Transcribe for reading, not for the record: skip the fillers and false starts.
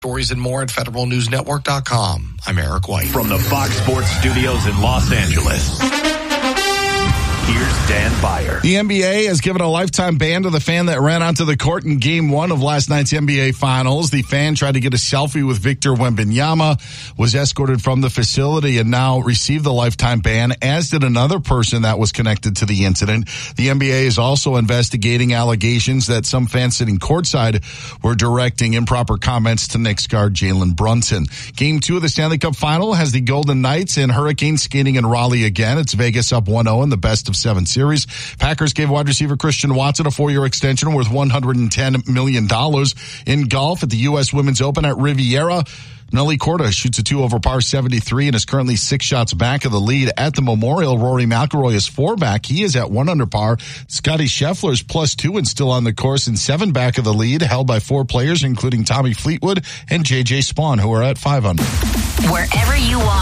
Stories and more at federalnewsnetwork.com. I'm Eric White. From the Fox Sports Studios in Los Angeles, here's Dan Byer. The NBA has given a lifetime ban to the fan that ran onto the court in Game 1 of last night's NBA Finals. The fan tried to get a selfie with Victor Wembanyama, was escorted from the facility, and now received the lifetime ban, as did another person that was connected to the incident. The NBA is also investigating allegations that some fans sitting courtside were directing improper comments to Knicks guard Jalen Brunson. Game 2 of the Stanley Cup Final has the Golden Knights and Hurricanes skating in Raleigh again. It's Vegas up 1-0 in the best-of-7 series. Packers gave wide receiver Christian Watson a 4-year extension worth $110 million. In golf at the U.S. Women's Open at Riviera, Nelly Korda shoots a 2 over par 73 and is currently 6 shots back of the lead. At the Memorial, Rory McIlroy is 4 back. He is at 1 under par. Scotty Scheffler's +2 and still on the course and 7 back of the lead, held by 4 players, including Tommy Fleetwood and J.J. Spawn, who are at 5 under. Wherever you are.